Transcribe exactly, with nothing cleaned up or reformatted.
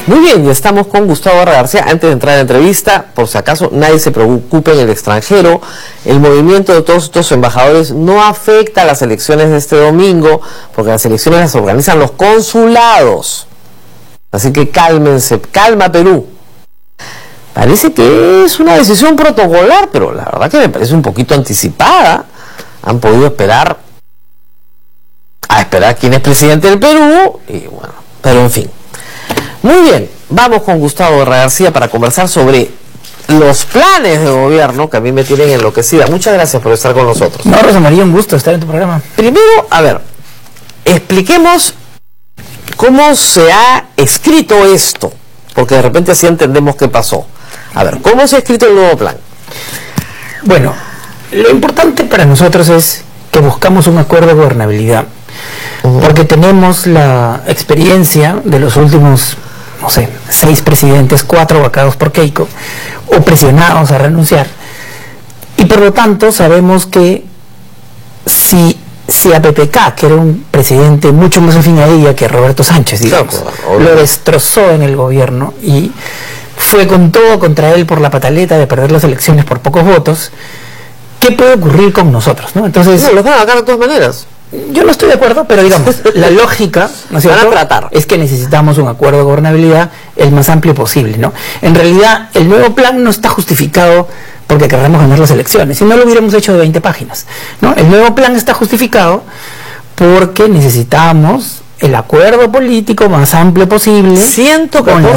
Muy bien, y estamos con Gustavo Barra García. Antes de entrar a la entrevista, por si acaso nadie se preocupe en el extranjero, el movimiento de todos estos embajadores no afecta a las elecciones de este domingo, porque las elecciones las organizan los consulados. Así que cálmense, calma Perú. Parece que es una decisión protocolar, pero la verdad que me parece un poquito anticipada. Han podido esperar a esperar quién es presidente del Perú, y bueno, pero en fin. Muy bien, vamos con Gustavo Barra García para conversar sobre los planes de gobierno que a mí me tienen enloquecida. Muchas gracias por estar con nosotros. No, Rosa María, un gusto estar en tu programa. Primero, a ver, expliquemos cómo se ha escrito esto, porque de repente así entendemos qué pasó. A ver, ¿cómo se ha escrito el nuevo plan? Bueno, lo importante para nosotros es que buscamos un acuerdo de gobernabilidad, uh-huh. porque tenemos la experiencia de los últimos, no sé, seis presidentes, cuatro vacados por Keiko, o presionados a renunciar, y por lo tanto sabemos que si, si a P P K, que era un presidente mucho más afín a ella que Roberto Sánchez, digamos, claro, lo destrozó en el gobierno y fue con todo contra él por la pataleta de perder las elecciones por pocos votos, ¿qué puede ocurrir con nosotros, ¿no? Entonces, no, los van a sacar de todas maneras. Yo no estoy de acuerdo, pero digamos, la lógica, ¿no es cierto?, van a tratar. Es que necesitamos un acuerdo de gobernabilidad el más amplio posible, ¿no? En realidad, el nuevo plan no está justificado porque querramos ganar las elecciones, si no lo hubiéramos hecho de veinte páginas, ¿no? El nuevo plan está justificado porque necesitamos el acuerdo político más amplio posible. ciento catorce